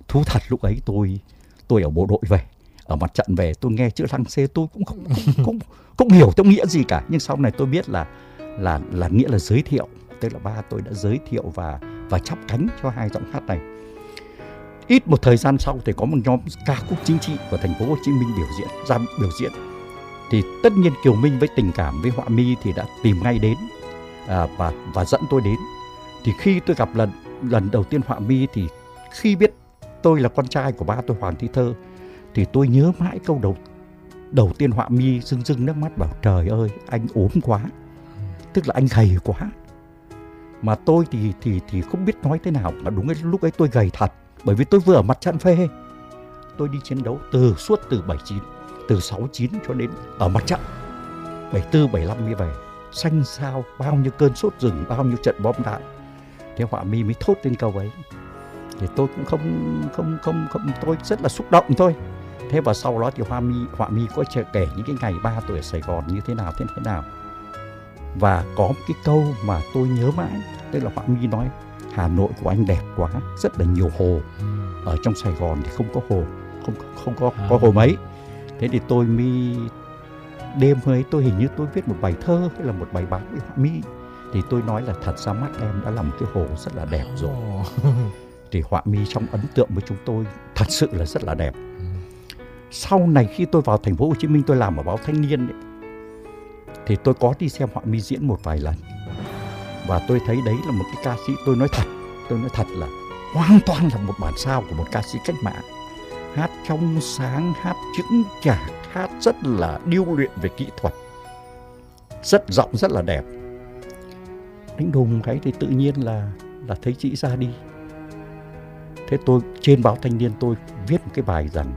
Thú thật lúc ấy tôi ở bộ đội về, ở mặt trận về, tôi nghe chữ lăng xê tôi cũng không hiểu trong nghĩa gì cả. Nhưng sau này tôi biết là nghĩa là giới thiệu, tức là ba tôi đã giới thiệu và chắp cánh cho hai giọng hát này. Ít một thời gian sau thì có một nhóm ca khúc chính trị của thành phố Hồ Chí Minh ra biểu diễn. Thì tất nhiên Kiều Minh với tình cảm với họa mi thì đã tìm ngay đến và dẫn tôi đến. Thì khi tôi gặp lần đầu tiên họa mi, thì khi biết tôi là con trai của ba tôi Hoàng Thi Thơ, thì tôi nhớ mãi câu đầu tiên họa mi rưng nước mắt bảo trời ơi anh ốm quá, tức là anh gầy quá. Mà tôi thì không biết nói thế nào, mà đúng lúc ấy tôi gầy thật, bởi vì tôi vừa ở mặt trận phê, tôi đi chiến đấu suốt từ 79, từ 69 cho đến ở mặt trận 74, 75 mới về. Xanh xao bao nhiêu cơn sốt rừng, bao nhiêu trận bom đạn. Thế họa mi mới thốt lên câu ấy, thì tôi cũng không tôi rất là xúc động thôi. Thế và sau đó thì họa mi có kể những cái ngày ba tôi ở Sài Gòn như thế nào. Và có một cái câu mà tôi nhớ mãi, tức là họa mi nói Hà Nội của anh đẹp quá, rất là nhiều hồ. Ở trong Sài Gòn thì không có hồ, không có hồ mấy. Thế thì tôi mới đêm hôm ấy tôi hình như tôi viết một bài thơ hay là một bài báo với họa mi, thì tôi nói là thật ra mắt em đã là một cái hồ rất là đẹp rồi. Thì họa mi trong ấn tượng với chúng tôi thật sự là rất là đẹp. Sau này khi tôi vào thành phố Hồ Chí Minh, tôi làm ở báo Thanh Niên ấy, thì tôi có đi xem họa mi diễn một vài lần. Và tôi thấy đấy là một cái ca sĩ, tôi nói thật là hoàn toàn là một bản sao của một ca sĩ cách mạng. Hát trong sáng, hát chững chạc, hát rất là điêu luyện về kỹ thuật, giọng rất là đẹp. Đánh đùng cái thì tự nhiên là thấy chị ra đi. Thế tôi trên báo Thanh Niên tôi viết một cái bài rằng,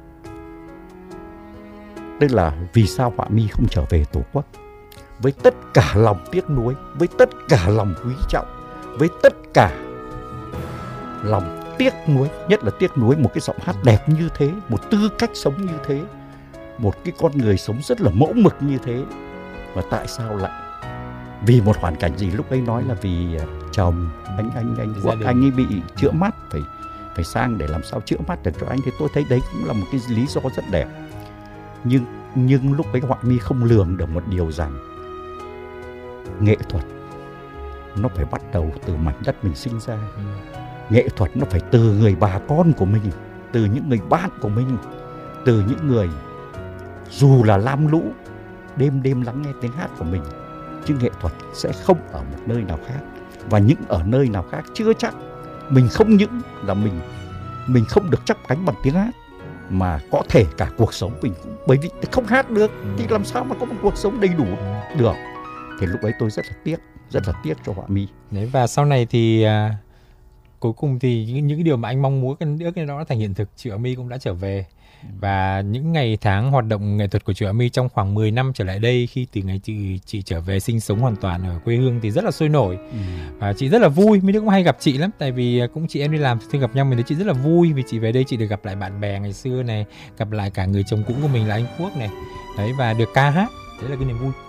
tức là vì sao họa mi không trở về Tổ quốc. Với tất cả lòng tiếc nuối, với tất cả lòng quý trọng, với tất cả lòng tiếc nuối, nhất là tiếc nuối một cái giọng hát đẹp như thế, một tư cách sống như thế, một cái con người sống rất là mẫu mực như thế, và tại sao lại vì một hoàn cảnh gì? Lúc ấy nói là vì chồng anh ấy bị chữa mắt, phải sang để làm sao chữa mắt được cho anh. Thì tôi thấy đấy cũng là một cái lý do rất đẹp. Nhưng lúc ấy họa mi không lường được một điều rằng nghệ thuật nó phải bắt đầu từ mảnh đất mình sinh ra. Nghệ thuật nó phải từ người bà con của mình, từ những người bạn của mình, từ những người dù là lam lũ đêm lắng nghe tiếng hát của mình. Chứ nghệ thuật sẽ không ở một nơi nào khác, và những ở nơi nào khác chưa chắc. Mình không những là mình không được chắp cánh bằng tiếng hát, mà có thể cả cuộc sống mình cũng, bởi vì không hát được thì làm sao mà có một cuộc sống đầy đủ được. Thì lúc ấy tôi rất là tiếc cho họa mi. Đấy, và sau này thì cuối cùng thì những cái điều mà anh mong muốn cái ước đó đã thành hiện thực. Chị Họa mi cũng đã trở về. Và những ngày tháng hoạt động nghệ thuật của chị Họa mi trong khoảng 10 năm trở lại đây, khi từ ngày chị trở về sinh sống hoàn toàn ở quê hương thì rất là sôi nổi. Và chị rất là vui, mấy đứa cũng hay gặp chị lắm. Tại vì cũng chị em đi làm thì gặp nhau, mình thấy chị rất là vui vì chị về đây chị được gặp lại bạn bè ngày xưa này, gặp lại cả người chồng cũ của mình là anh Quốc này. Đấy, và được ca hát, đấy là cái niềm vui.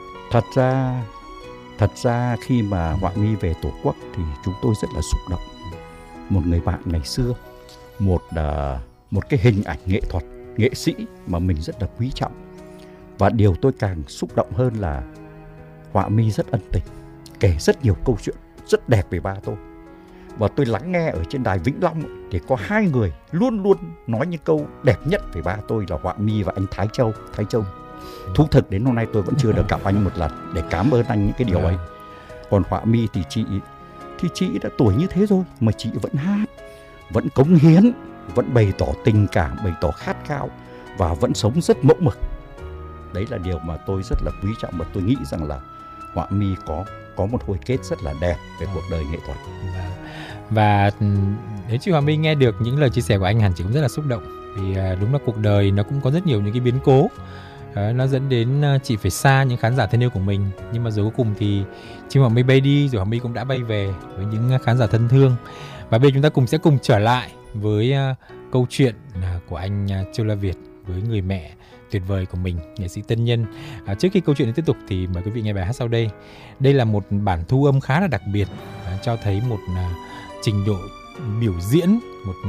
Thật ra khi mà họa mi về Tổ quốc thì chúng tôi rất là xúc động. Một người bạn ngày xưa, một cái hình ảnh nghệ thuật, nghệ sĩ mà mình rất là quý trọng. Và điều tôi càng xúc động hơn là họa mi rất ân tình, kể rất nhiều câu chuyện rất đẹp về ba tôi. Và tôi lắng nghe ở trên đài Vĩnh Long thì có hai người luôn luôn nói những câu đẹp nhất về ba tôi là họa mi và anh Thái Châu. Thú thực đến hôm nay tôi vẫn chưa được gặp anh một lần để cảm ơn anh những cái điều ấy. Còn họa mi thì chị đã tuổi như thế rồi mà chị vẫn hát, vẫn cống hiến, vẫn bày tỏ tình cảm, bày tỏ khát khao và vẫn sống rất mẫu mực. Đấy là điều mà tôi rất là quý trọng, và tôi nghĩ rằng là họa mi có một hồi kết rất là đẹp về cuộc đời nghệ thuật. Và nếu chị Họa mi nghe được những lời chia sẻ của anh, hẳn chị cũng rất là xúc động. Vì đúng là cuộc đời nó cũng có rất nhiều những cái biến cố, nó dẫn đến chị phải xa những khán giả thân yêu của mình. Nhưng mà rồi cuối cùng thì chị Họa mi bay đi, rồi Họa mi cũng đã bay về với những khán giả thân thương. Và bây giờ chúng ta sẽ cùng trở lại với câu chuyện của anh Châu La Việt với người mẹ tuyệt vời của mình, nghệ sĩ Tân Nhân. Trước khi câu chuyện tiếp tục thì mời quý vị nghe bài hát sau đây. Đây là một bản thu âm khá là đặc biệt, cho thấy một trình độ biểu diễn, một